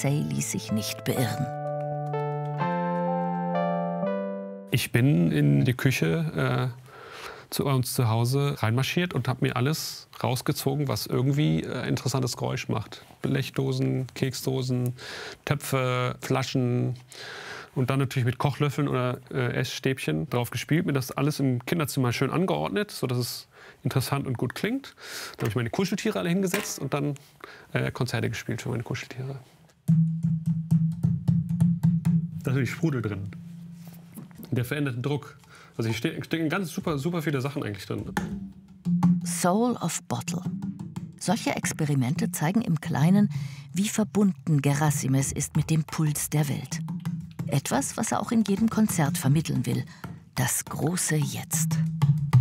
Say ließ sich nicht beirren. Ich bin in die Küche zu uns zu Hause reinmarschiert und habe mir alles rausgezogen, was irgendwie interessantes Geräusch macht. Blechdosen, Keksdosen, Töpfe, Flaschen und dann natürlich mit Kochlöffeln oder Essstäbchen drauf gespielt. Mir das alles im Kinderzimmer schön angeordnet, sodass es interessant und gut klingt. Dann habe ich meine Kuscheltiere alle hingesetzt und dann Konzerte gespielt für meine Kuscheltiere. Da ist natürlich Sprudel drin. Der veränderte Druck. Also hier stecken ganz super viele Sachen eigentlich drin. Soul of Bottle. Solche Experimente zeigen im Kleinen, wie verbunden Gerasimès ist mit dem Puls der Welt. Etwas, was er auch in jedem Konzert vermitteln will. Das große Jetzt.